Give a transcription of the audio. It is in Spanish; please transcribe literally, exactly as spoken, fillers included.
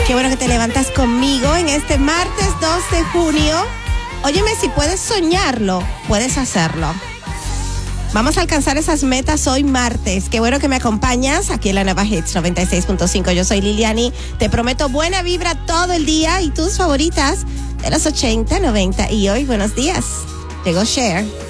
Qué bueno que te levantas conmigo en este martes dos de junio. Óyeme, si puedes soñarlo, puedes hacerlo. Vamos a alcanzar esas metas hoy martes. Qué bueno que me acompañas aquí en la Nueva Hits noventa y seis punto cinco. Yo soy Liliani. Te prometo buena vibra todo el día y tus favoritas de los ochenta, noventa. Y hoy, buenos días. Llegó Cher.